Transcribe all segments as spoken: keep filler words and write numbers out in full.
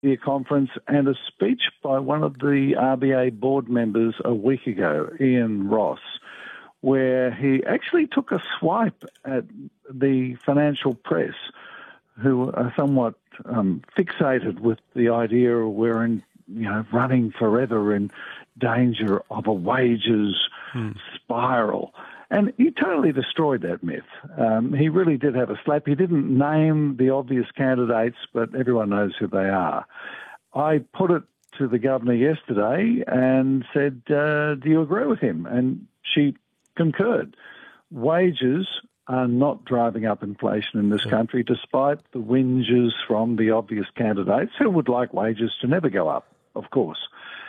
media conference and a speech by one of the R B A board members a week ago, Ian Ross, where he actually took a swipe at the financial press, who are somewhat um, fixated with the idea of we're in, you know, running forever in danger of a wages hmm. spiral. And he totally destroyed that myth. Um, he really did have a slap. He didn't name the obvious candidates, but everyone knows who they are. I put it to the governor yesterday and said, uh, do you agree with him? And she concurred. Wages are not driving up inflation in this country, despite the whinges from the obvious candidates who would like wages to never go up, of course.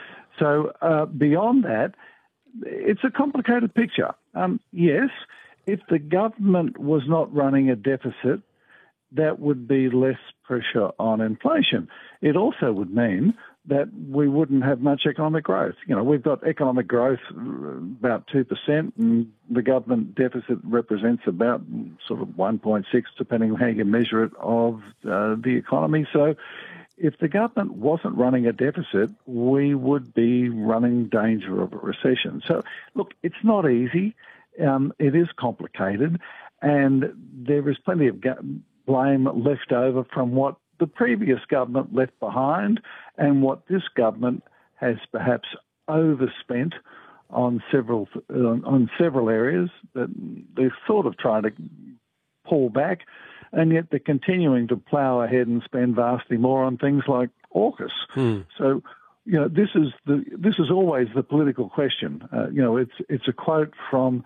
So uh, beyond that, it's a complicated picture. Um, yes, if the government was not running a deficit, that would be less pressure on inflation. It also would mean that we wouldn't have much economic growth. You know, we've got economic growth about two percent, and the government deficit represents about sort of one point six, depending on how you measure it, of uh, the economy. So if the government wasn't running a deficit, we would be running danger of a recession. So, look, it's not easy. Um, it is complicated, and there is plenty of blame left over from what the previous government left behind and what this government has perhaps overspent on several on, on several areas that they're sort of trying to pull back, and yet they're continuing to plough ahead and spend vastly more on things like AUKUS. Hmm. So, you know, this is the this is always the political question. Uh, you know, it's it's a quote from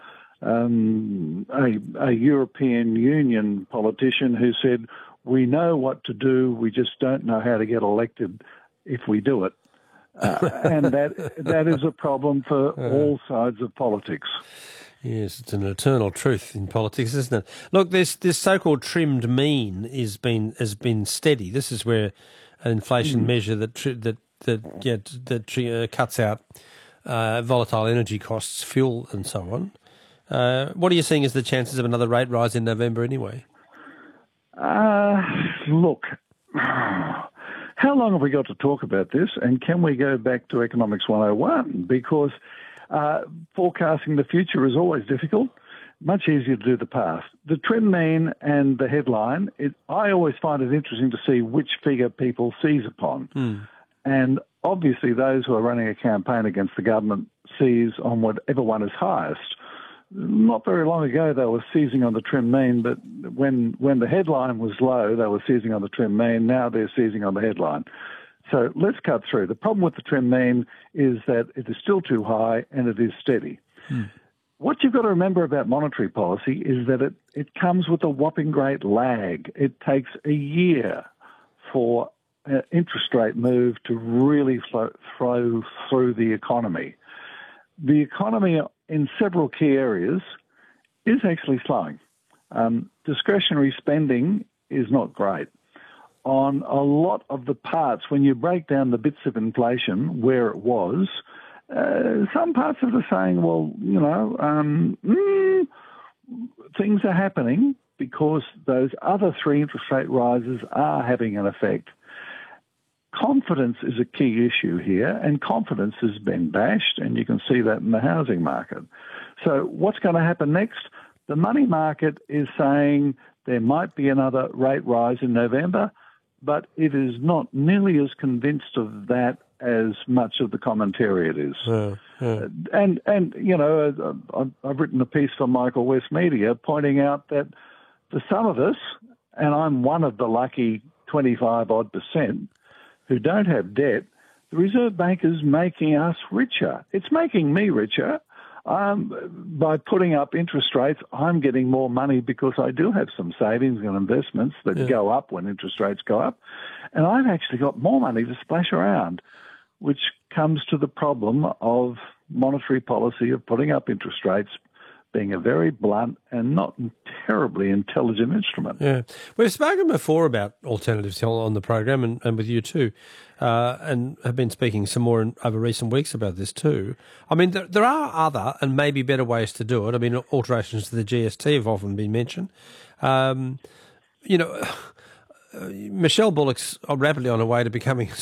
um, a, a European Union politician who said, "We know what to do, we just don't know how to get elected if we do it." Uh, and that that is a problem for all sides of politics. Yes, it's an eternal truth in politics, isn't it? Look, this this so-called trimmed mean is been has been steady. This is where an inflation mm. measure that tri- that that yeah, that tri- uh, cuts out uh, volatile energy costs, fuel, and so on. Uh, what are you seeing as the chances of another rate rise in November, anyway? Uh, look, how long have we got to talk about this? And can we go back to Economics one oh one? Because uh, forecasting the future is always difficult. Much easier to do the past. The trim mean and the headline, it, I always find it interesting to see which figure people seize upon. Hmm. And obviously those who are running a campaign against the government seize on whatever one is highest. Not very long ago, they were seizing on the trim mean, but when when the headline was low, they were seizing on the trim mean. Now they're seizing on the headline. So let's cut through. The problem with the trim mean is that it is still too high and it is steady. Hmm. What you've got to remember about monetary policy is that it, it comes with a whopping great lag. It takes a year for an interest rate move to really flow, flow through the economy. The economy in several key areas is actually slowing. Um, discretionary spending is not great. On a lot of the parts, when you break down the bits of inflation where it was, uh, some parts of it are saying, well, you know, um, mm, things are happening because those other three interest rate rises are having an effect. Confidence is a key issue here, and confidence has been bashed, and you can see that in the housing market. So what's going to happen next? The money market is saying there might be another rate rise in November, but it is not nearly as convinced of that as much of the commentariat is. Yeah, yeah. And, and you know, I've written a piece for Michael West Media pointing out that for some of us, and I'm one of the lucky twenty-five odd percent, who don't have debt, the Reserve Bank is making us richer. It's making me richer. Um, by putting up interest rates, I'm getting more money because I do have some savings and investments that yeah. go up when interest rates go up. And I've actually got more money to splash around, which comes to the problem of monetary policy of putting up interest rates being a very blunt and not terribly intelligent instrument. Yeah. We've spoken before about alternatives on the program and, and with you too, uh, and have been speaking some more in, over recent weeks about this too. I mean, there, there are other and maybe better ways to do it. I mean, alterations to the G S T have often been mentioned. Um, you know, Michelle Bullock's rapidly on her way to becoming